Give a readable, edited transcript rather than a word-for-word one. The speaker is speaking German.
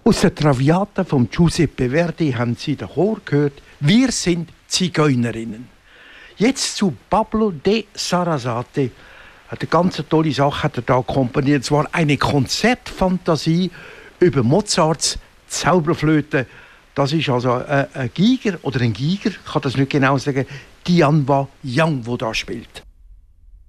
Aus der Traviata von Giuseppe Verdi haben Sie den Chor gehört. Wir sind Zigeunerinnen. Jetzt zu Pablo de Sarasate. Eine ganz tolle Sache hat er da komponiert. Es war eine Konzertfantasie über Mozarts Zauberflöte. Das ist also ein Giger oder ein Giger, ich kann das nicht genau sagen, Dianwa Yang, der da spielt.